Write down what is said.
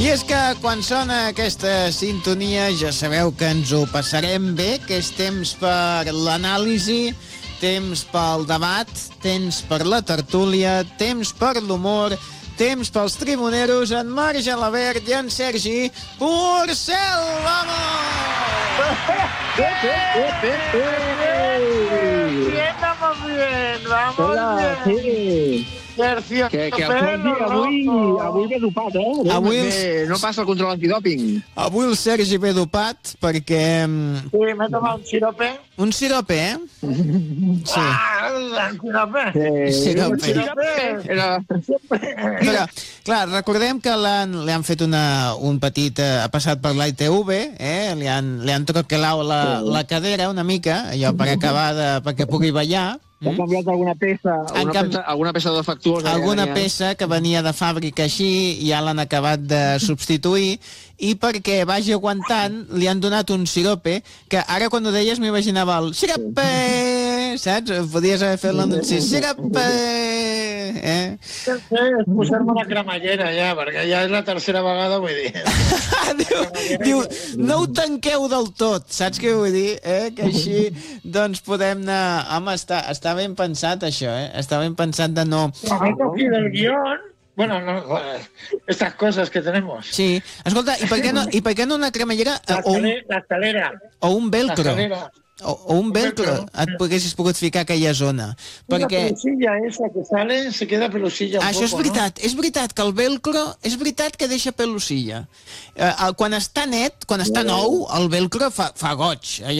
I és que quan sona aquesta sintonia ja sabeu que ens ho passarem bé, que és temps per l'anàlisi, temps pel debat, temps per la tertúlia, temps per l'humor, temps pels tribuneros, en Marc Gelabert i en Sergi Porcel, vamos! Bien, vamos bien, vamos bien. Sí. Tercio Que el Sergi avui ve dopat, eh? No passa el control antidòping. Avui el Sergi ve dopat perquè... Sí, m'he tomat un sirope. Un sirope, eh? Sí. Un sirope. Sirope. Sirope. Però, clar, recordem que li han fet un petit... ha passat per l'ITV, li han troquelat la cadera una mica, allò per acabar perquè pugui ballar. Han canviat alguna peça, alguna peça defectuosa. Alguna peça que venia de fàbrica així i ja l'han acabat de substituir, i perquè vagi aguantant li han donat un sirope que ara quan ho deies m'imaginava el sirope, saps? Podies haver fet l'anunci, sirope, És posar-me una cremallera ja, perquè ja és la tercera vegada, vull dir. Diu, no ho tanqueu del tot, saps què vull dir? Que així doncs podem anar... Home, està ben pensat això, està ben pensat de no... He cogido el guión. Bueno, no, estas cosas que tenemos. Sí. Escolta, i per què no una cremallera la escalera. O un velcro? O un velcro et haguessis pogut ficar a aquella zona. Perquè... La pelusilla esa que sale, se queda pelusilla un això poco, és veritat que el velcro, és veritat que deixa pelusilla. Quan està net, quan està nou, el velcro fa goig.